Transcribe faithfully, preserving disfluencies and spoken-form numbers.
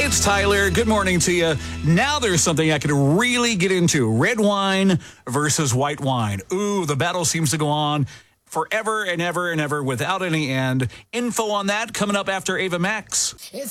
it's Tyler. Good morning to you. Now there's something I could really get into. Red wine versus white wine. Ooh, the battle seems to go on forever and ever and ever without any end. Info on that coming up after Ava Max.